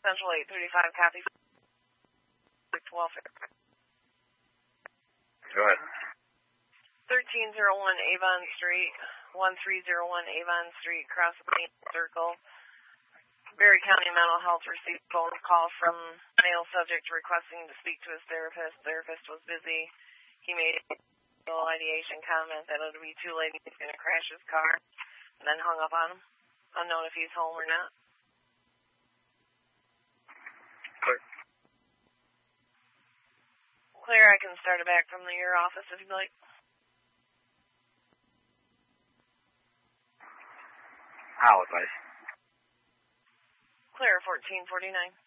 Central 835, copy. Welfare. Go ahead. 1301 Avon Street, 1301 Avon Street, across the main circle. Berry County Mental Health received a phone call from male subject requesting to speak to his therapist. Therapist was busy. He made a ideation comment that it would be too late, he's going to crash his car, and then hung up on him, unknown if he's home or not. Clear. Clear, I can start it back from your office if you'd like. How advice? Clear, 1449.